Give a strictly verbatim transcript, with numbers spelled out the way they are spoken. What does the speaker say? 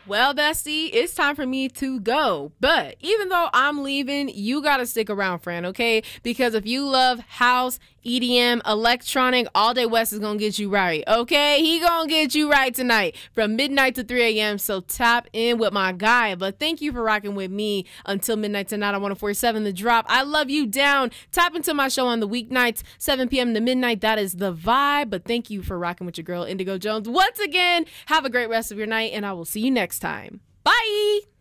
Well, bestie, it's time for me to go. But even though I'm leaving, you gotta stick around, friend, okay? Because if you love house, E D M, electronic, All Day West is gonna get you right, okay? He gonna get you right tonight from midnight to three a.m. So tap in with my guy. But thank you for rocking with me until midnight tonight on one oh four point seven The Drop. I love you down. Tap into my show on the weeknights, seven p.m. to midnight. That is the vibe. But thank you for rocking with your girl, Indigo Jones. Once again, have a great rest of your night, and I will see you next time. Bye!